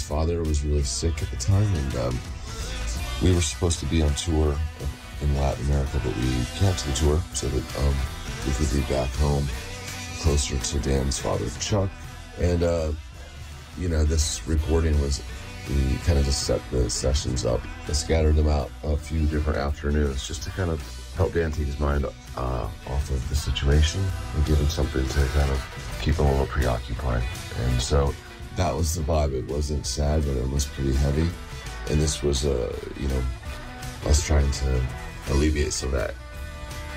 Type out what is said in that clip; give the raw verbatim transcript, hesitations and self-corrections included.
father was really sick at the time, and um, we were supposed to be on tour in Latin America, but we canceled the tour so that um, we could be back home closer to Dan's father, Chuck. And, uh, you know, this recording was, we kind of just set the sessions up and scattered them out a few different afternoons just to kind of help Dan take his mind uh, off of the situation and give him something to kind of keep him a little preoccupied. And so that was the vibe. It wasn't sad, but it was pretty heavy. And this was, uh, you know, us trying to alleviate some of that